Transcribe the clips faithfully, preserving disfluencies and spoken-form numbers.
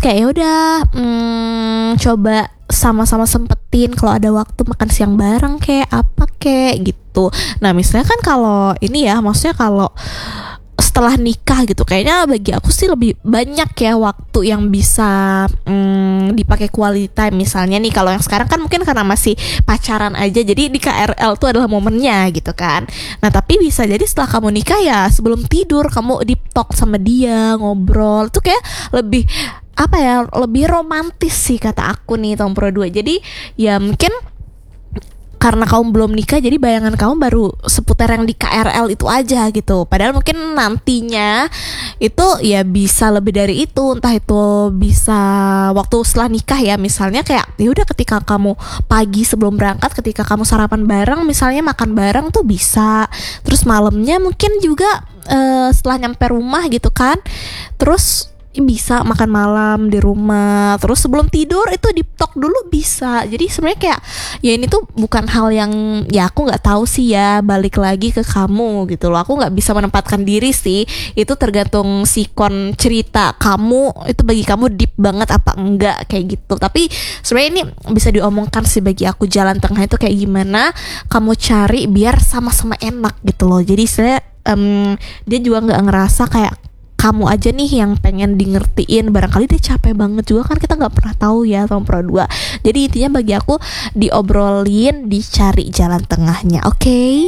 kayak ya udah hmm, coba sama-sama sempetin kalau ada waktu makan siang bareng kayak apa kayak gitu. Nah misalnya kan kalau ini ya, maksudnya kalau setelah nikah gitu, kayaknya bagi aku sih lebih banyak ya waktu yang bisa hmm, dipakai quality time. Misalnya nih kalau yang sekarang kan mungkin karena masih pacaran aja, jadi di K R L tuh adalah momennya gitu kan. Nah tapi bisa jadi setelah kamu nikah ya sebelum tidur kamu deep talk sama dia, ngobrol, itu kayak lebih apa ya, lebih romantis sih kata aku nih Tom Pro dua. Jadi ya mungkin karena kamu belum nikah, jadi bayangan kamu baru seputar yang di K R L itu aja gitu. Padahal mungkin nantinya itu ya bisa lebih dari itu. Entah itu bisa waktu setelah nikah ya, misalnya kayak ya udah ketika kamu pagi sebelum berangkat, ketika kamu sarapan bareng, misalnya makan bareng tuh bisa. Terus malamnya mungkin juga uh, setelah nyampe rumah gitu kan, terus bisa makan malam di rumah. Terus sebelum tidur itu deep talk dulu bisa. Jadi sebenarnya kayak ya ini tuh bukan hal yang ya aku nggak tahu sih ya, balik lagi ke kamu gitu loh. Aku nggak bisa menempatkan diri sih, itu tergantung sikon cerita kamu itu bagi kamu deep banget apa enggak kayak gitu. Tapi sebenarnya ini bisa diomongkan sih bagi aku, jalan tengah itu kayak gimana kamu cari biar sama-sama enak gitu loh. Jadi saya um, dia juga nggak ngerasa kayak kamu aja nih yang pengen di ngertiin, barangkali dia capek banget juga kan, kita nggak pernah tahu ya Tom Pro dua. Jadi intinya bagi aku diobrolin, dicari jalan tengahnya, oke? Okay?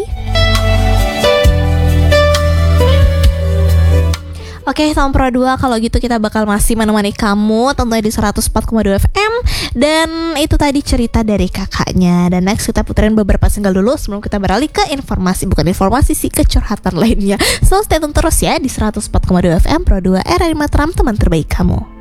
Oke okay, Tom Pro dua, kalau gitu kita bakal masih menemani kamu tentunya di seratus empat koma dua F M. Dan itu tadi cerita dari kakaknya. Dan next kita puterin beberapa single dulu sebelum kita beralih ke informasi, bukan informasi sih, kecurhatan lainnya. So stay tune terus ya di seratus empat koma dua F M Pro dua R R I Mataram, teman terbaik kamu.